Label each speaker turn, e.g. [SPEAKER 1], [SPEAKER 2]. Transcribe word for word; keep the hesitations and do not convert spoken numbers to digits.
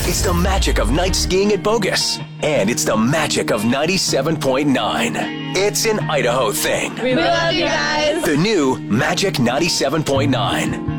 [SPEAKER 1] It's the magic of night skiing at Bogus. And it's the magic of ninety-seven point nine. It's an Idaho thing.
[SPEAKER 2] We love you guys.
[SPEAKER 1] The new Magic ninety-seven point nine.